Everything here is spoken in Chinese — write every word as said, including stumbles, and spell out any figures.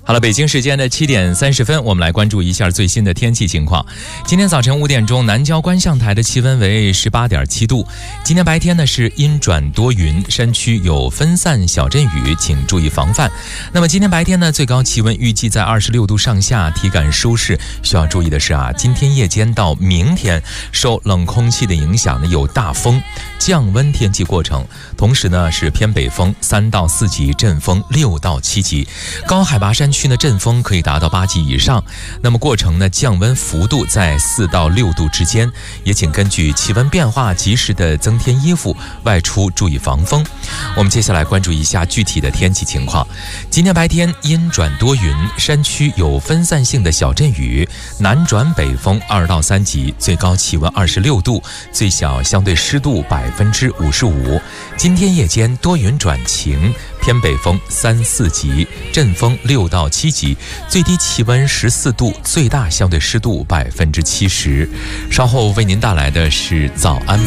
好了，北京时间的七点三十分，我们来关注一下最新的天气情况。今天早晨五点钟，南郊观象台的气温为十八点七度。今天白天呢是阴转多云，山区有分散小阵雨，请注意防范。那么今天白天呢，最高气温预计在二十六度上下，体感舒适。需要注意的是啊，今天夜间到明天，受冷空气的影响呢，有大风、降温天气过程，同时呢是偏北风三到四级，阵风六到七级，高海拔山区区呢阵风可以达到八级以上，那么过程呢降温幅度在四到六度之间，也请根据气温变化及时的增添衣服，外出注意防风。我们接下来关注一下具体的天气情况。今天白天阴转多云，山区有分散性的小阵雨，南转北风二到三级，最高气温二十六度，最小相对湿度百分之五十五。今天夜间多云转晴，偏北风三四级，阵风六到七级，最低气温十四度，最大相对湿度百分之七十。稍后为您带来的是早安。